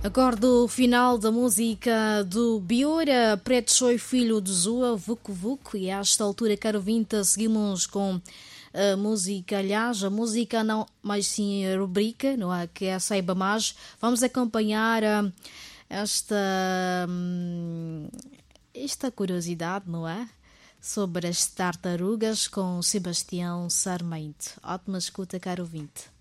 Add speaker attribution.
Speaker 1: Agora o final da música do Biora, Preto Soi Filho de Zua, Vucu Vucu, e a esta altura, caro ouvinte, seguimos com a música, aliás, a música não, mas sim a rubrica, não é? Que é a Saiba Mais. Vamos acompanhar esta, esta curiosidade, não é? Sobre as tartarugas com Sebastião Sarmento. Ótima escuta, caro ouvinte.